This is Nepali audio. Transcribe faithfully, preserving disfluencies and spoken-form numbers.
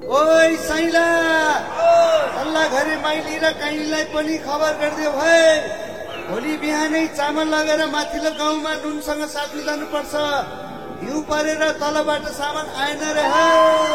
ओइ साइला सल्लाह घरे माइली र काइलीलाई पनि खबर गरिदियो भए भोलि बिहानै चामल लगेर माथिल्लो गाउँमा नुनसँग साट्नु जानुपर्छ। हिउँ परेर तलबाट सामान आएन रे।